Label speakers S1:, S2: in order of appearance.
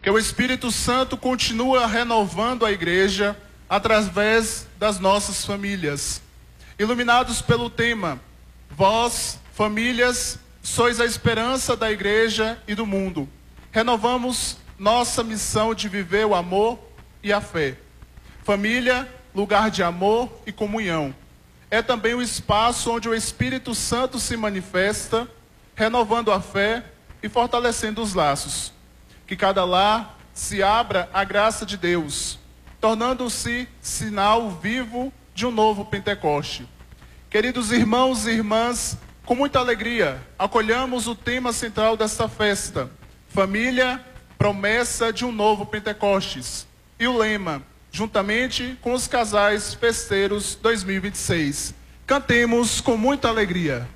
S1: que o Espírito Santo continua renovando a igreja através das nossas famílias. Iluminados pelo tema, vós, famílias, sois a esperança da igreja e do mundo. Renovamos nossa missão de viver o amor e a fé. Família, lugar de amor e comunhão. É também o espaço onde o Espírito Santo se manifesta, renovando a fé e fortalecendo os laços. Que cada lar se abra à graça de Deus, tornando-se sinal vivo de um novo Pentecoste. Queridos irmãos e irmãs, com muita alegria, acolhamos o tema central desta festa, família, promessa de um novo Pentecostes. E o lema, juntamente com os casais festeiros 2026. Cantemos com muita alegria.